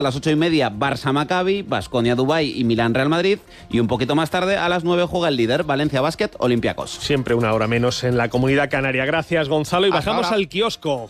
A las 8:30, Barça Maccabi, Baskonia Dubái y Milán Real Madrid. Y un poquito más tarde, a las 9, juega el líder, Valencia Basket Olympiacos. Siempre una hora menos en la Comunidad Canaria. Gracias, Gonzalo. Y bajamos al kiosco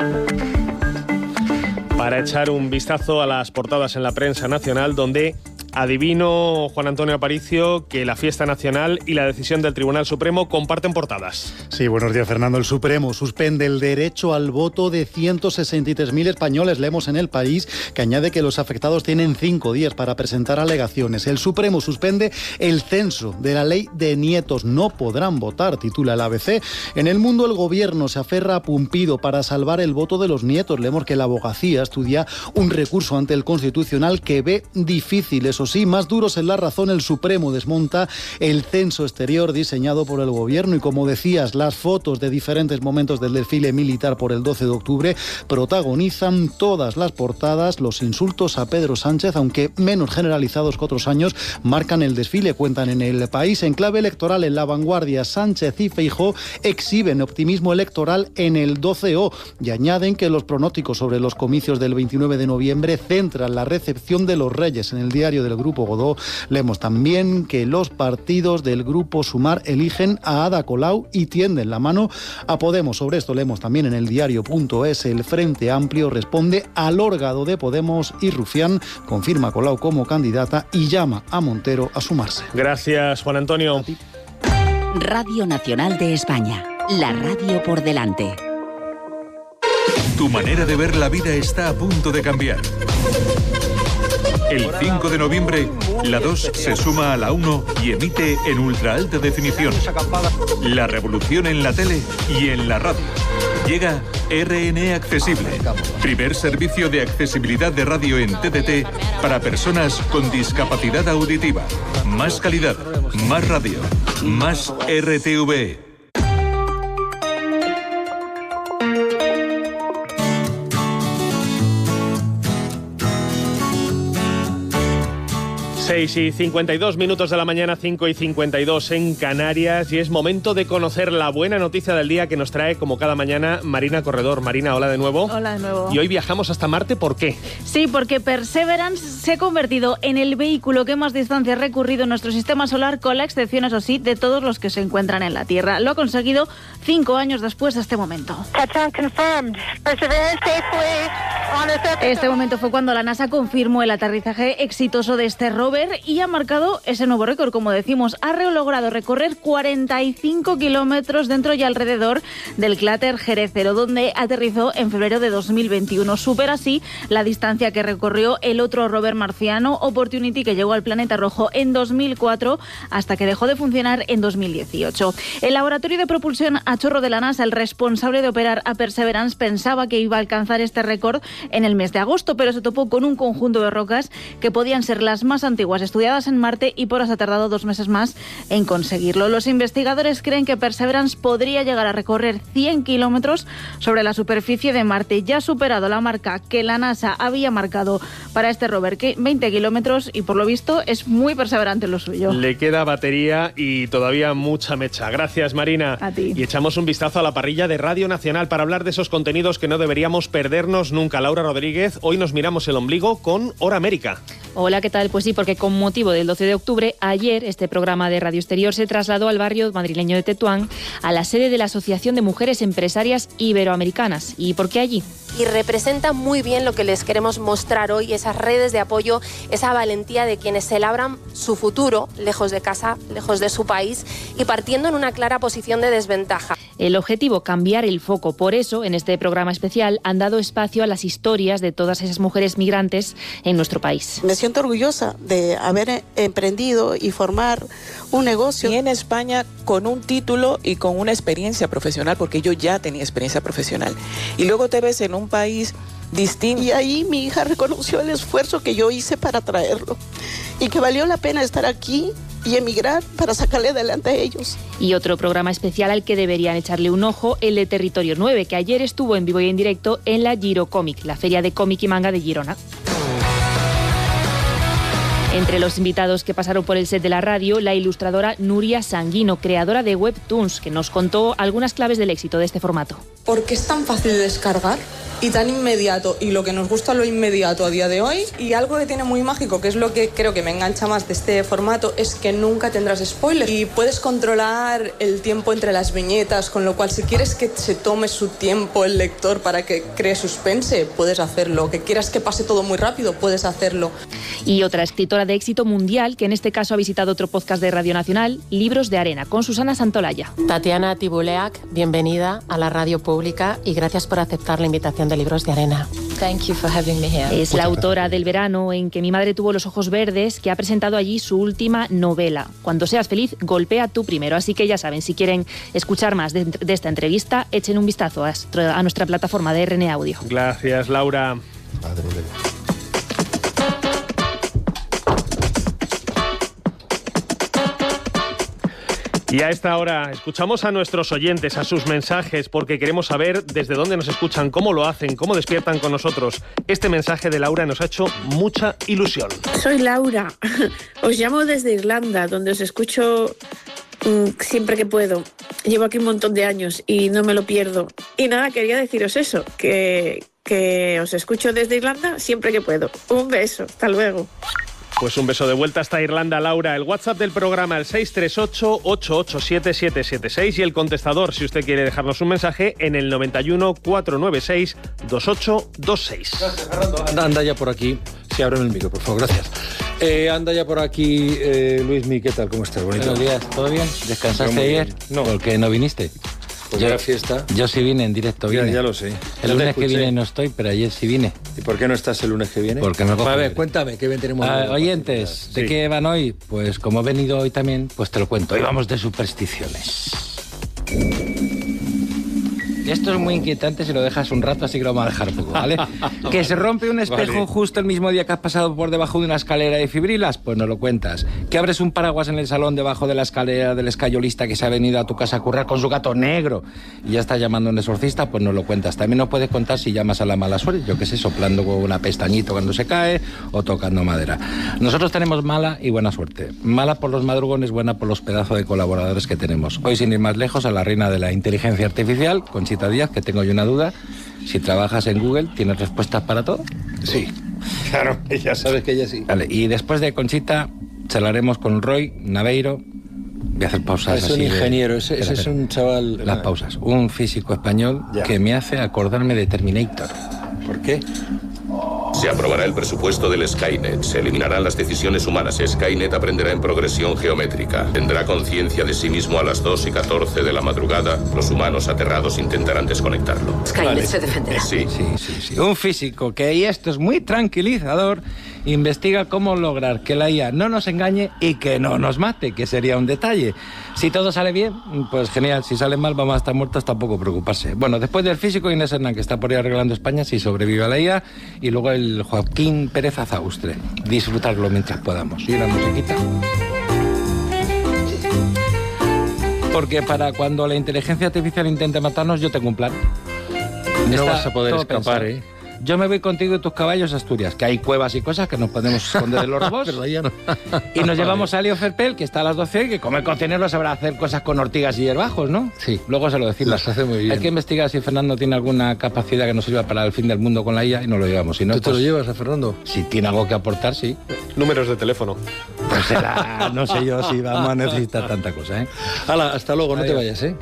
para echar un vistazo a las portadas en la prensa nacional, donde adivino, Juan Antonio Aparicio, que la fiesta nacional y la decisión del Tribunal Supremo comparten portadas. Sí, buenos días, Fernando. El Supremo suspende el derecho al voto de 163.000 españoles. Leemos en El País que añade que los afectados tienen 5 días para presentar alegaciones. El Supremo suspende el censo de la ley de nietos. No podrán votar, titula el ABC. En El Mundo, el gobierno se aferra a Pumpido para salvar el voto de los nietos. Leemos que la abogacía estudia un recurso ante el Constitucional que ve difícil. Eso sí, más duros en la razón, el Supremo desmonta el censo exterior diseñado por el gobierno y, como decías, las fotos de diferentes momentos del desfile militar por el 12 de octubre protagonizan todas las portadas. Los insultos a Pedro Sánchez, aunque menos generalizados que otros años, marcan el desfile, cuentan en El País. En clave electoral, en La Vanguardia, Sánchez y Feijóo exhiben optimismo electoral en el 12O y añaden que los pronósticos sobre los comicios del 29 de noviembre centran la recepción de los Reyes. En el diario del Grupo Godó leemos también que los partidos del Grupo Sumar eligen a Ada Colau y tienden la mano a Podemos. Sobre esto leemos también en el diario.es. El Frente Amplio responde al órgano de Podemos y Rufián confirma a Colau como candidata y llama a Montero a sumarse. Gracias, Juan Antonio. Radio Nacional de España, la radio por delante. Tu manera de ver la vida está a punto de cambiar. El 5 de noviembre, la 2 se suma a la 1 y emite en ultra alta definición. La revolución en la tele y en la radio. Llega RN Accesible, primer servicio de accesibilidad de radio en TDT para personas con discapacidad auditiva. Más calidad, más radio, más RTV. 6:52 de la mañana, 5:52 en Canarias, y es momento de conocer la buena noticia del día que nos trae, como cada mañana, Marina Corredor. Marina, hola de nuevo. Hola de nuevo. Y hoy viajamos hasta Marte, ¿por qué? Sí, porque Perseverance se ha convertido en el vehículo que más distancia ha recorrido en nuestro sistema solar, con la excepción, eso sí, de todos los que se encuentran en la Tierra. Lo ha conseguido 5 años después de este momento. Este momento fue cuando la NASA confirmó el aterrizaje exitoso de este rover y ha marcado ese nuevo récord, como decimos. Ha logrado recorrer 45 kilómetros dentro y alrededor del cráter Jerez, donde aterrizó en febrero de 2021. Supera así la distancia que recorrió el otro rover marciano, Opportunity, que llegó al planeta rojo en 2004 hasta que dejó de funcionar en 2018. El laboratorio de propulsión a chorro de la NASA, el responsable de operar a Perseverance, pensaba que iba a alcanzar este récord en el mes de agosto, pero se topó con un conjunto de rocas que podían ser las más antiguas estudiadas en Marte y por eso ha tardado 2 meses más en conseguirlo. Los investigadores creen que Perseverance podría llegar a recorrer 100 kilómetros sobre la superficie de Marte. Ya ha superado la marca que la NASA había marcado para este rover, que 20 kilómetros, y por lo visto es muy perseverante lo suyo. Le queda batería y todavía mucha mecha. Gracias, Marina. A ti. Y echamos un vistazo a la parrilla de Radio Nacional para hablar de esos contenidos que no deberíamos perdernos nunca. Laura Rodríguez, hoy nos miramos el ombligo con Hora América. Hola, ¿qué tal? Pues sí, porque con motivo del 12 de octubre, ayer este programa de Radio Exterior se trasladó al barrio madrileño de Tetuán, a la sede de la Asociación de Mujeres Empresarias Iberoamericanas. ¿Y por qué allí? Y representa muy bien lo que les queremos mostrar hoy, esas redes de apoyo, esa valentía de quienes se labran su futuro lejos de casa, lejos de su país y partiendo en una clara posición de desventaja. El objetivo, cambiar el foco. Por eso, en este programa especial, han dado espacio a las historias de todas esas mujeres migrantes en nuestro país. Me siento orgullosa de haber emprendido y formar un negocio. Y en España con un título y con una experiencia profesional, porque yo ya tenía experiencia profesional. Y luego te ves en un país distinto. Y ahí mi hija reconoció el esfuerzo que yo hice para traerlo y que valió la pena estar aquí y emigrar para sacarle adelante a ellos. Y otro programa especial al que deberían echarle un ojo, el de Territorio 9, que ayer estuvo en vivo y en directo en la Giro Comic, la feria de cómic y manga de Girona. Entre los invitados que pasaron por el set de la radio, la ilustradora Nuria Sanguino, creadora de Webtoons, que nos contó algunas claves del éxito de este formato. ¿Por qué es tan fácil de descargar y tan inmediato? Y lo que nos gusta lo inmediato a día de hoy. Y algo que tiene muy mágico, que es lo que creo que me engancha más de este formato, es que nunca tendrás spoilers. Y puedes controlar el tiempo entre las viñetas, con lo cual si quieres que se tome su tiempo el lector para que cree suspense, puedes hacerlo. Que quieras que pase todo muy rápido, puedes hacerlo. Y otra escritora de éxito mundial, que en este caso ha visitado otro podcast de Radio Nacional, Libros de Arena, con Susana Santolaya. Tatiana Tibuleac, bienvenida a la radio pública y gracias por aceptar la invitación de Libros de Arena. Thank you for having me here. Es la autora del Verano en que mi madre tuvo los ojos verdes, que ha presentado allí su última novela. Cuando seas feliz, golpea tú primero. Así que ya saben, si quieren escuchar más de esta entrevista, echen un vistazo a nuestra plataforma de RN Audio. Gracias, Laura. Y a esta hora escuchamos a nuestros oyentes, a sus mensajes, porque queremos saber desde dónde nos escuchan, cómo lo hacen, cómo despiertan con nosotros. Este mensaje de Laura nos ha hecho mucha ilusión. Soy Laura, os llamo desde Irlanda, donde os escucho siempre que puedo. Llevo aquí un montón de años y no me lo pierdo. Y nada, quería deciros eso, que os escucho desde Irlanda siempre que puedo. Un beso, hasta luego. Pues un beso de vuelta hasta Irlanda, Laura. El WhatsApp del programa, el 638-887-776 y el contestador, si usted quiere dejarnos un mensaje, en el 91-496-2826. Anda ya por aquí. Sí, ábreme el micro, por favor, gracias. Anda ya por aquí, Luismi, ¿qué tal? ¿Cómo estás? Bonito. Buenos días, ¿todo bien? ¿Descansaste ayer? No. ¿Por qué no viniste? Pues era fiesta. Yo sí vine en directo. Ya lo sé. El lunes que viene no estoy, pero ayer sí vine. ¿Y por qué no estás el lunes que viene? Porque me cojo. A ver, cuéntame, ¿qué bien tenemos? Oyentes, ¿de qué van hoy? Pues como he venido hoy también, pues te lo cuento. Hoy vamos de supersticiones. Esto es muy inquietante si lo dejas un rato, así que lo vamos a dejar poco, ¿vale? ¿Que se rompe un espejo justo el mismo día que has pasado por debajo de una escalera de fibrilas? Pues no lo cuentas. ¿Que abres un paraguas en el salón debajo de la escalera del escayolista que se ha venido a tu casa a currar con su gato negro y ya está llamando a un exorcista? Pues no lo cuentas. También nos puedes contar si llamas a la mala suerte, yo qué sé, soplando con una pestañita cuando se cae o tocando madera. Nosotros tenemos mala y buena suerte. Mala por los madrugones, buena por los pedazos de colaboradores que tenemos. Hoy, sin ir más lejos, a la reina de la inteligencia artificial, Conchita Díaz, que tengo yo una duda. Si trabajas en Google, ¿tienes respuestas para todo? Sí, claro, ya sabes que ella sí. Vale, y después de Conchita, charlaremos con Roy Naveiro. Voy a hacer pausas. Es un ingeniero, ese es un chaval... Las pausas. Un físico español que me hace acordarme de Terminator. ¿Por qué? Se aprobará el presupuesto del Skynet, se eliminarán las decisiones humanas. Skynet aprenderá en progresión geométrica. Tendrá conciencia de sí mismo a las 2:14 de la madrugada. Los humanos aterrados intentarán desconectarlo. Skynet se defenderá. Sí. Un físico que, y esto es muy tranquilizador, investiga cómo lograr que la IA no nos engañe y que no nos mate, que sería un detalle. Si todo sale bien, pues genial. Si sale mal, vamos a estar muertos, tampoco preocuparse. Bueno, después del físico, Inés Hernán, que está por ahí arreglando España, si sobrevive a la IA, y luego el Joaquín Pérez Azaustre. Disfrutarlo mientras podamos. Y una musiquita. Porque para cuando la inteligencia artificial intente matarnos, yo tengo un plan. No vas a poder escapar, pensado. Yo me voy contigo y tus caballos a Asturias, que hay cuevas y cosas que nos podemos esconder de los robots. Pero ahí ya no. Y nos llevamos a Leo Ferpel, que está a las 12, que como el cocinero sabrá hacer cosas con ortigas y hierbajos, ¿no? Sí. Luego se lo decimos. Las hace muy bien. Hay que investigar si Fernando tiene alguna capacidad que nos sirva para el fin del mundo con la IA y nos lo llevamos. Si no, ¿tú te lo llevas a Fernando? Si tiene algo que aportar, sí. Números de teléfono. Pues será, no sé yo si vamos a necesitar tanta cosa, ¿eh? Hala, hasta luego, no Adiós. te vayas, ¿eh?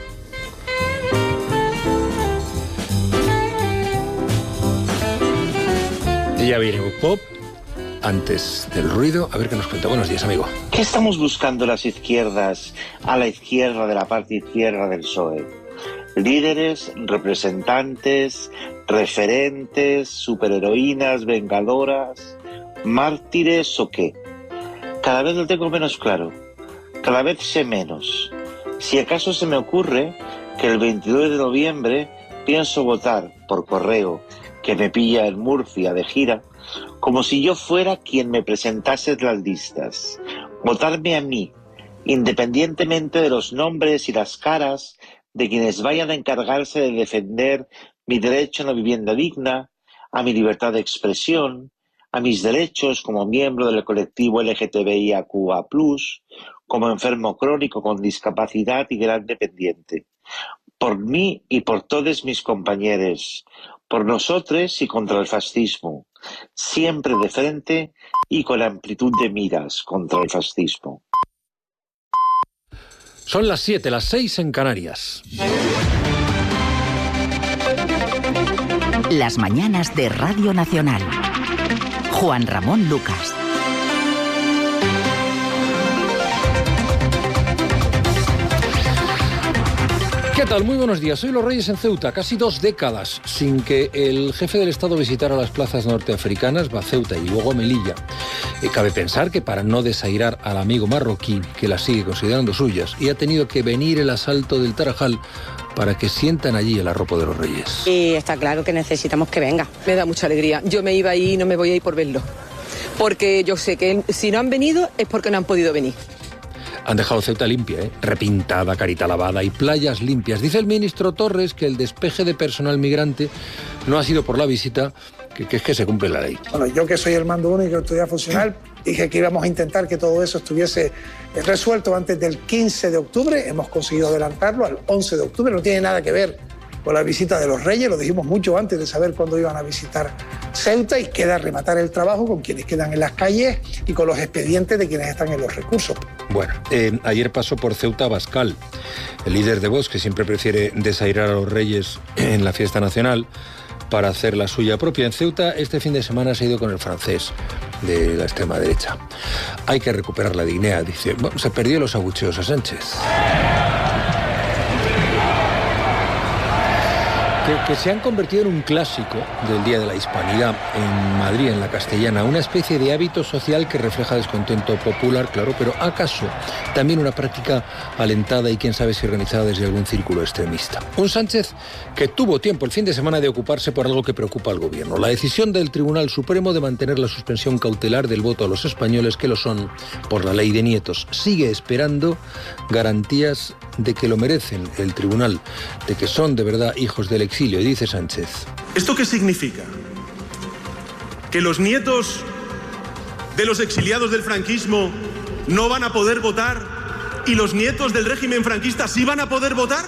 Y ya viene Pop. Antes del ruido, a ver qué nos cuenta. Buenos días, amigo. ¿Qué estamos buscando las izquierdas a la izquierda de la parte izquierda del PSOE? Líderes, representantes, referentes, superheroínas, vengadoras, mártires o qué. Cada vez lo tengo menos claro. Cada vez sé menos. Si acaso se me ocurre que el 22 de noviembre pienso votar por correo, que me pilla en Murcia de gira, como si yo fuera quien me presentase las listas. Votarme a mí, independientemente de los nombres y las caras de quienes vayan a encargarse de defender mi derecho a una vivienda digna, a mi libertad de expresión, a mis derechos como miembro del colectivo LGTBIAQA+, como enfermo crónico con discapacidad y gran dependiente. Por mí y por todos mis compañeros, por nosotros y contra el fascismo, siempre de frente y con amplitud de miras contra el fascismo. Son las 7, las 6 en Canarias. Las mañanas de Radio Nacional. Juan Ramón Lucas. ¿Qué tal? Muy buenos días. Hoy los Reyes en Ceuta, casi 2 décadas sin que el jefe del Estado visitara las plazas norteafricanas, va a Ceuta y luego a Melilla. Cabe pensar que para no desairar al amigo marroquí, que las sigue considerando suyas, y ha tenido que venir el asalto del Tarajal para que sientan allí el arropo de los Reyes. Y está claro que necesitamos que venga. Me da mucha alegría. Yo me iba ahí y no me voy a ir por verlo. Porque yo sé que si no han venido es porque no han podido venir. Han dejado Ceuta limpia, repintada, carita lavada y playas limpias. Dice el ministro Torres que el despeje de personal migrante no ha sido por la visita, que es que se cumple la ley. Bueno, yo que soy el mando único de autoridad funcional, dije que íbamos a intentar que todo eso estuviese resuelto antes del 15 de octubre. Hemos conseguido adelantarlo al 11 de octubre. No tiene nada que ver con la visita de los Reyes, lo dijimos mucho antes de saber cuándo iban a visitar Ceuta, y queda rematar el trabajo con quienes quedan en las calles y con los expedientes de quienes están en los recursos. Bueno, ayer pasó por Ceuta Abascal, el líder de Vox, que siempre prefiere desairar a los Reyes en la fiesta nacional para hacer la suya propia. En Ceuta este fin de semana se ha ido con el francés de la extrema derecha. Hay que recuperar la dignidad, dice. Bueno, se perdió los abucheos a Sánchez. Que se han convertido en un clásico del Día de la Hispanidad en Madrid, en la Castellana, una especie de hábito social que refleja descontento popular, claro, pero acaso también una práctica alentada y quién sabe si organizada desde algún círculo extremista. Un Sánchez que tuvo tiempo el fin de semana de ocuparse por algo que preocupa al gobierno, la decisión del Tribunal Supremo de mantener la suspensión cautelar del voto a los españoles que lo son por la ley de nietos. Sigue esperando garantías de que lo merecen el tribunal, de que son de verdad hijos del exilio, y dice Sánchez. ¿Esto qué significa? ¿Que los nietos de los exiliados del franquismo no van a poder votar y los nietos del régimen franquista sí van a poder votar?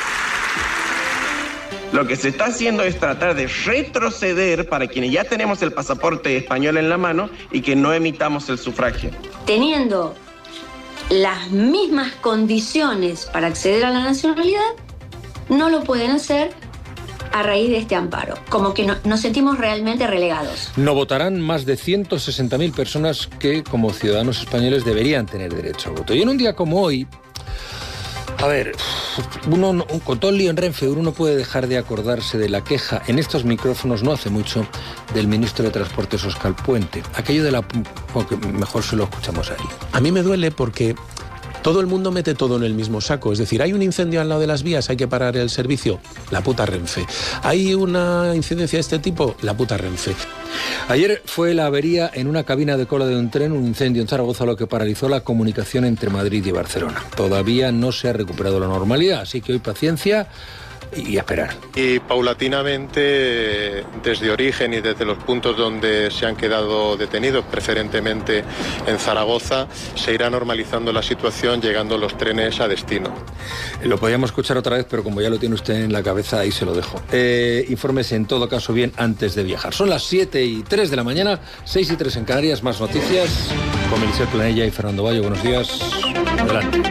Lo que se está haciendo es tratar de retroceder para quienes ya tenemos el pasaporte español en la mano y que no emitamos el sufragio. Teniendo las mismas condiciones para acceder a la nacionalidad, no lo pueden hacer a raíz de este amparo. Como que nos sentimos realmente relegados. No votarán más de 160.000 personas que, como ciudadanos españoles, deberían tener derecho a voto. Y en un día como hoy, a ver, uno con todo el lío en Renfe, uno no puede dejar de acordarse de la queja en estos micrófonos no hace mucho del ministro de Transportes, Óscar Puente. Aquello de la... Porque mejor se lo escuchamos ahí. A mí me duele porque todo el mundo mete todo en el mismo saco. Es decir, hay un incendio al lado de las vías, hay que parar el servicio, la puta Renfe. Hay una incidencia de este tipo, la puta Renfe. Ayer fue la avería en una cabina de cola de un tren, un incendio en Zaragoza, lo que paralizó la comunicación entre Madrid y Barcelona. Todavía no se ha recuperado la normalidad, así que hoy paciencia y a esperar. Y paulatinamente, desde origen y desde los puntos donde se han quedado detenidos, preferentemente en Zaragoza, se irá normalizando la situación, llegando los trenes a destino. Lo podíamos escuchar otra vez, pero como ya lo tiene usted en la cabeza, ahí se lo dejo. Infórmese en todo caso bien antes de viajar. Son las 7:03 de la mañana, 6:03 en Canarias, más noticias con Eliseo Planella y Fernando Bayo. Buenos días. Adelante.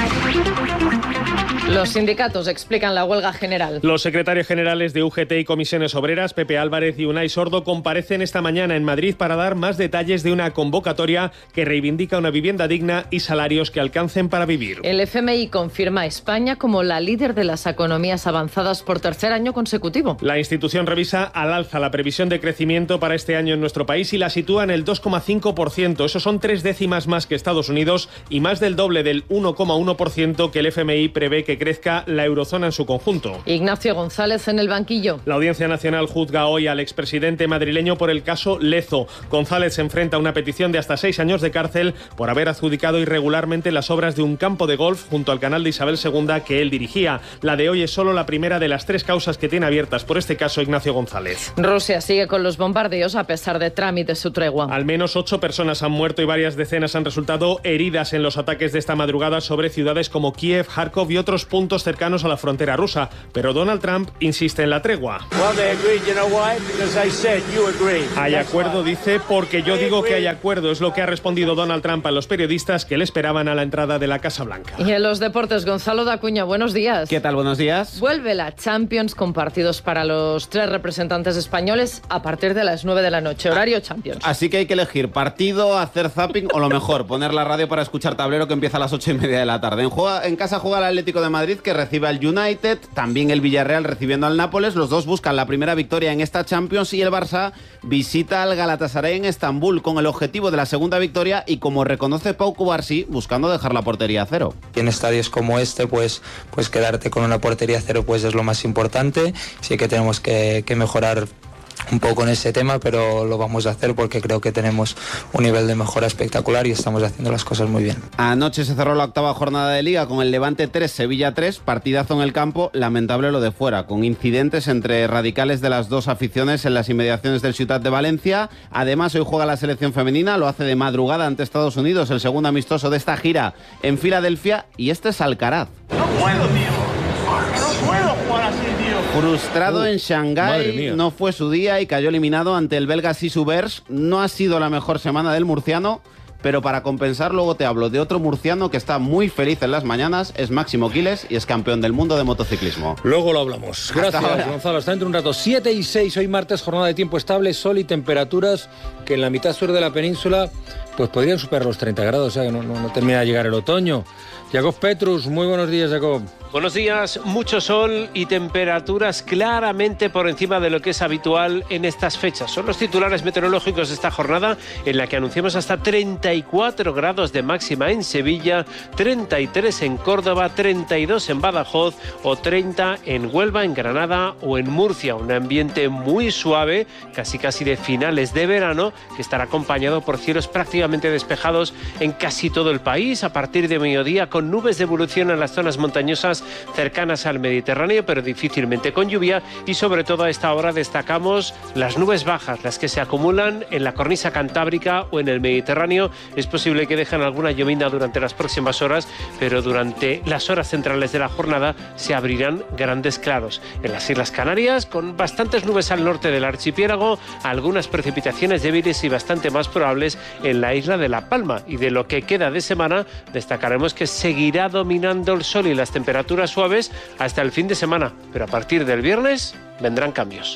Los sindicatos explican la huelga general. Los secretarios generales de UGT y Comisiones Obreras, Pepe Álvarez y Unai Sordo, comparecen esta mañana en Madrid para dar más detalles de una convocatoria que reivindica una vivienda digna y salarios que alcancen para vivir. El FMI confirma a España como la líder de las economías avanzadas por tercer año consecutivo. La institución revisa al alza la previsión de crecimiento para este año en nuestro país y la sitúa en el 2,5%. Eso son 3 décimas más que Estados Unidos y más del doble del 1,1% que el FMI prevé que crezca la eurozona en su conjunto. Ignacio González en el banquillo. La Audiencia Nacional juzga hoy al expresidente madrileño por el caso Lezo. González se enfrenta a una petición de hasta 6 años de cárcel por haber adjudicado irregularmente las obras de un campo de golf junto al canal de Isabel II que él dirigía. La de hoy es solo la primera de las 3 causas que tiene abiertas por este caso Ignacio González. Rusia sigue con los bombardeos a pesar de Trump y de su tregua. Al menos 8 personas han muerto y varias decenas han resultado heridas en los ataques de esta madrugada sobre ciudades como Kiev, Kharkov y otros puntos cercanos a la frontera rusa. Pero Donald Trump insiste en la tregua. Hay acuerdo, dice, porque yo digo que hay acuerdo. Es lo que ha respondido Donald Trump a los periodistas que le esperaban a la entrada de la Casa Blanca. Y en los deportes, Gonzalo Dacuña, buenos días. ¿Qué tal? Buenos días. Vuelve la Champions con partidos para los 3 representantes españoles a partir de las 9 de la noche, horario Champions. Así que hay que elegir partido, hacer zapping o lo mejor, poner la radio para escuchar Tablero, que empieza a las 8:30 de la tarde. En casa juega el Atlético de Madrid, que recibe al United, también el Villarreal recibiendo al Nápoles. Los dos buscan la primera victoria en esta Champions y el Barça visita al Galatasaray en Estambul con el objetivo de la segunda victoria y, como reconoce Pau Cubarsí, buscando dejar la portería a cero. En estadios como este, pues quedarte con una portería a cero pues es lo más importante. Sí que tenemos que mejorar un poco en ese tema, pero lo vamos a hacer porque creo que tenemos un nivel de mejora espectacular y estamos haciendo las cosas muy bien. Anoche se cerró la 8ª jornada de Liga con el Levante 3, Sevilla 3, partidazo en el campo, lamentable lo de fuera, con incidentes entre radicales de las dos aficiones en las inmediaciones del Ciutat de Valencia. Además, hoy juega la selección femenina, lo hace de madrugada ante Estados Unidos, el segundo amistoso de esta gira en Filadelfia, y este es Alcaraz. No puedo, tío. No puedo jugar así, tío. Frustrado en Shanghái, no fue su día y cayó eliminado ante el belga Sisu Bers. No ha sido la mejor semana del murciano, pero para compensar luego te hablo de otro murciano que está muy feliz en las mañanas, es Máximo Quiles y es campeón del mundo de motociclismo. Luego lo hablamos. Gracias, Gonzalo. Hasta dentro de un rato. 7 y 6, hoy martes, jornada de tiempo estable, sol y temperaturas que en la mitad sur de la península pues podrían superar los 30 grados, o sea que no termina de llegar el otoño. Jacob Petrus, muy buenos días, Jacob. Buenos días, mucho sol y temperaturas claramente por encima de lo que es habitual en estas fechas. Son los titulares meteorológicos de esta jornada en la que anunciamos hasta 34 grados de máxima en Sevilla, 33 en Córdoba, 32 en Badajoz o 30 en Huelva, en Granada o en Murcia. Un ambiente muy suave, casi de finales de verano, que estará acompañado por cielos prácticamente despejados en casi todo el país a partir de mediodía, con nubes de evolución en las zonas montañosas cercanas al Mediterráneo, pero difícilmente con lluvia, y sobre todo a esta hora destacamos las nubes bajas, las que se acumulan en la cornisa cantábrica o en el Mediterráneo. Es posible que dejen alguna llovizna durante las próximas horas, pero durante las horas centrales de la jornada se abrirán grandes claros. En las Islas Canarias, con bastantes nubes al norte del archipiélago, algunas precipitaciones débiles y bastante más probables en la isla de La Palma. Y de lo que queda de semana, destacaremos que seguirá dominando el sol y las temperaturas suaves hasta el fin de semana, pero a partir del viernes vendrán cambios.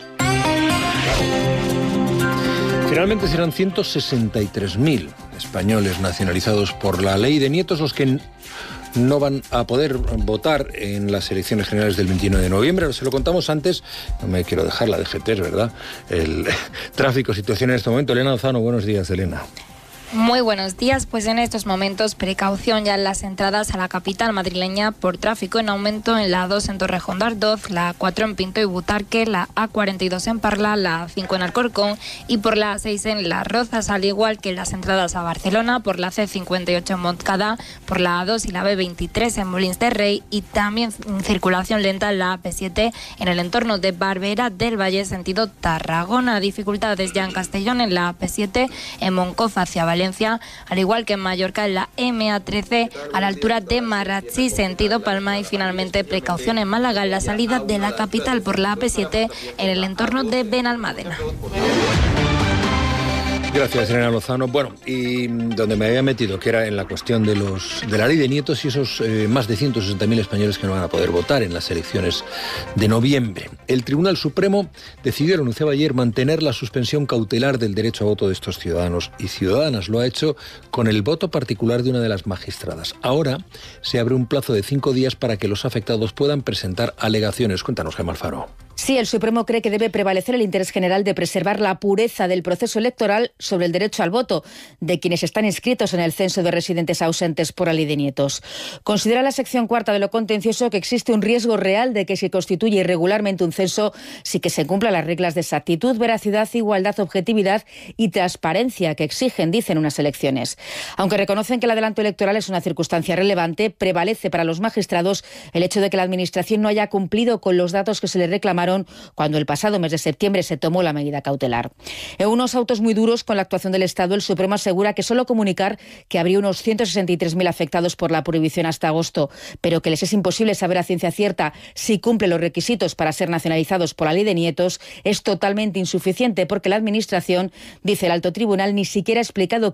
Finalmente serán 163.000 españoles nacionalizados por la ley de nietos los que no van a poder votar en las elecciones generales del 21 de noviembre. Se lo contamos antes, no me quiero dejar la DGT, es verdad. El tráfico, situación en este momento. Elena Lozano, buenos días, Elena. Muy buenos días, pues en estos momentos precaución ya en las entradas a la capital madrileña por tráfico en aumento en la A2 en Torrejón de Ardoz, la A4 en Pinto y Butarque, la A42 en Parla, la A5 en Alcorcón y por la A6 en Las Rozas, al igual que en las entradas a Barcelona por la C58 en Montcada, por la A2 y la B23 en Molins de Rey y también circulación lenta en la AP7 en el entorno de Barbera del Valle sentido Tarragona. Dificultades ya en Castellón en la AP7 en Moncofa hacia Valencia, al igual que en Mallorca en la MA13 a la altura de Marratxí sentido Palma y finalmente precaución en Málaga en la salida de la capital por la AP7 en el entorno de Benalmádena. Gracias, Elena Lozano. Bueno, y donde me había metido, que era en la cuestión de la ley de nietos y esos más de 160.000 españoles que no van a poder votar en las elecciones de noviembre. El Tribunal Supremo decidió, anunciaba ayer, mantener la suspensión cautelar del derecho a voto de estos ciudadanos y ciudadanas. Lo ha hecho con el voto particular de una de las magistradas. Ahora se abre un plazo de 5 días para que los afectados puedan presentar alegaciones. Cuéntanos, Gemma Alfaro. Sí, el Supremo cree que debe prevalecer el interés general de preservar la pureza del proceso electoral sobre el derecho al voto de quienes están inscritos en el censo de residentes ausentes por la ley de nietos. Considera la sección cuarta de lo contencioso que existe un riesgo real de que se constituya irregularmente un censo sin que se cumplan las reglas de exactitud, veracidad, igualdad, objetividad y transparencia que exigen, dicen, unas elecciones. Aunque reconocen que el adelanto electoral es una circunstancia relevante, prevalece para los magistrados el hecho de que la Administración no haya cumplido con los datos que se le reclamaron cuando el pasado mes de septiembre se tomó la medida cautelar. En unos autos muy duros con la actuación del Estado, el Supremo asegura que solo comunicar que habría unos 163.000 afectados por la prohibición hasta agosto, pero que les es imposible saber a ciencia cierta si cumple los requisitos para ser nacionalizados por la ley de nietos, es totalmente insuficiente porque la Administración, dice el alto tribunal, ni siquiera ha explicado